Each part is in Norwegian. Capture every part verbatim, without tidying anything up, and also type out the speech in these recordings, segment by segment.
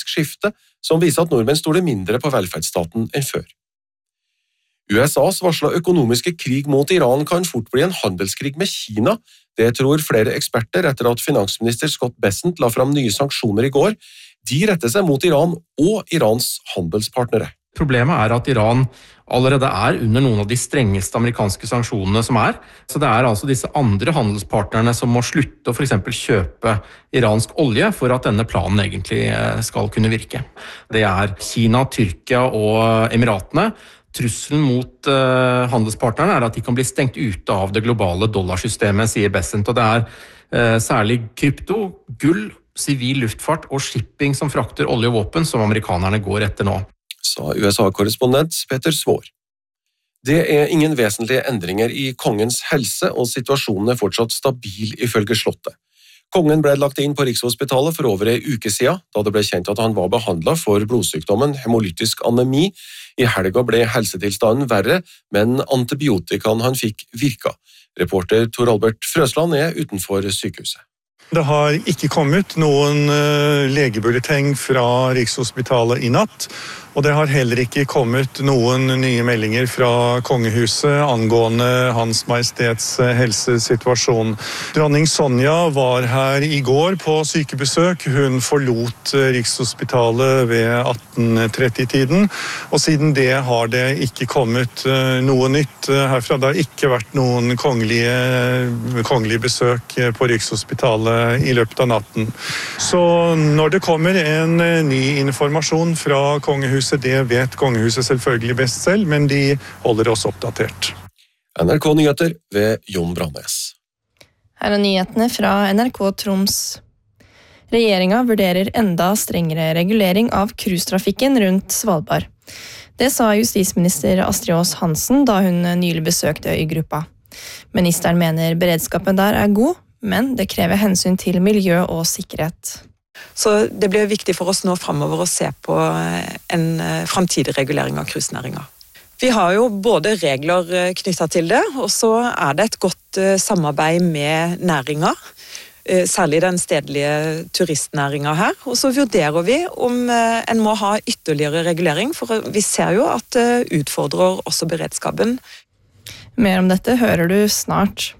demografisk skifte som viser at nordmenn stoler mindre på velferdsstaten enn før. U S A's varslet økonomiske krig mot Iran kan fort bli en handelskrig med Kina. Det tror flere eksperter etter at finansminister Scott Bessent la fram nye sanksjoner i går. De retter seg mot Iran og Irans handelspartnere. Problemet er at Iran allerede er under noen av de strengeste amerikanske sanksjonene som er. Så det er altså disse andre handelspartnerne som må slutte å for eksempel kjøpe iransk olje for at denne planen egentlig skal kunne virke. Det er Kina, Tyrkia og Emiratene. Trusselen mot uh, handelspartnerne er at de kan bli stengt ute av det globale dollarsystemet, sier Bessent. Og det er uh, særlig krypto, gull, sivil luftfart og shipping som frakter olje og våpen som amerikanerne går etter nå. Sa U S A-korrespondent Peter Svår. Det er ingen vesentlige endringer i kongens helse, og situasjonen er fortsatt stabil ifølge slottet. Kongen ble lagt inn på Rikshospitalet for over en uke siden, da det ble kjent at han var behandlet for blodsykdommen hemolytisk anemi. I helga ble helsetilstanden verre, men antibiotikaen han fikk virka. Reporter Tor Albert Frøsland er utenfor sykehuset. Det har ikke kommet noen legebulleteng fra Rikshospitalet i natt, og det har heller ikke kommet noen nye meldinger fra kongehuset angående Hans Majestets helsesituasjon. Dronning Sonja var her i går på sykebesøk. Hun forlot Rikshospitalet ved atten tretti-tiden, og siden det har det ikke kommet noe nytt herfra. Det har ikke vært noen kongelige, kongelige besøk på Rikshospitalet i løpet av natten. Så når det kommer en ny informasjon fra kongehuset, det vet kongehuset selvfølgelig best selv, men de holder oss oppdatert. N R K-nyheter ved Jon Brannes. Her er nyhetene fra N R K Troms. Regjeringen vurderer enda strengere regulering av cruisetrafikken rundt Svalbard. Det sa justisminister Astrid Aas Hansen da hun nylig besøkte øygruppa. Ministeren mener beredskapen der er god, men det krever hensyn til miljø og sikkerhet. Så det blir viktig for oss nå fremover å se på en fremtidig regulering av cruisenæringen. Vi har jo både regler knyttet til det, og så er det et godt samarbeid med næringen, særlig den stedlige turistnæringen her. Og så vurderer vi om en må ha ytterligere regulering, for vi ser jo at det utfordrer også beredskapen. Mer om dette hører du snart.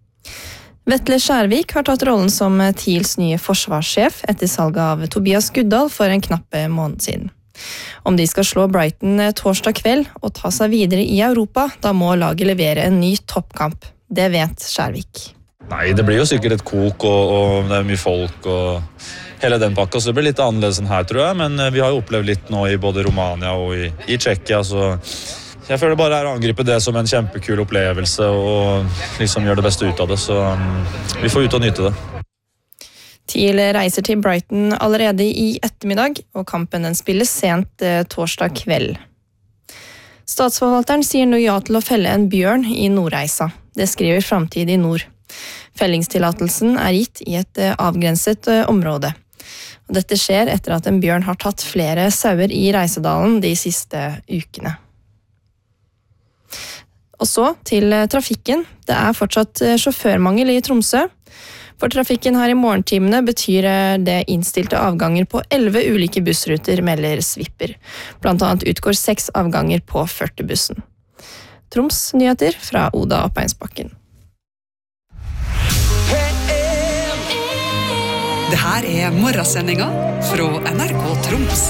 Vetle Skjærvik har tatt rollen som TILs nye forsvarssjef etter salget av Tobias Guddal for en knappe måned siden. Om de skal slå Brighton torsdag kveld og ta seg videre i Europa, da må laget levere en ny toppkamp. Det vet Skjærvik. Nei, det blir jo sikkert et kok, og, og det er mye folk og hele den pakka, så det blir litt annerledes enn her, tror jeg. Men vi har jo opplevd litt nå i både Romania og i, i Tsjekkia, så jeg føler bare er å angripe det som en kjempekul opplevelse og liksom gjøre det beste ut av det, så vi får ut og nyte det. TIL reiser til Brighton allerede i ettermiddag, og kampen den spilles sent torsdag kveld. Statsforvalteren sier nå ja til å felle en bjørn i Nordreisa. Det skriver Framtid i Nord. Fellingstillatelsen er gitt i et avgrenset område. Dette skjer etter at en bjørn har tatt flere sauer i Reisedalen de siste ukene. Og så til trafikken. Det er fortsatt sjåførmangel i Tromsø. For trafikken her i morgentimene betyr det innstilte avganger på elleve ulike bussruter, melder Svipper. Blant annet utgår seks avganger på førti-bussen. Troms nyheter fra Oda Oppeinsbakken. Det her er morgensendinga fra N R K Troms.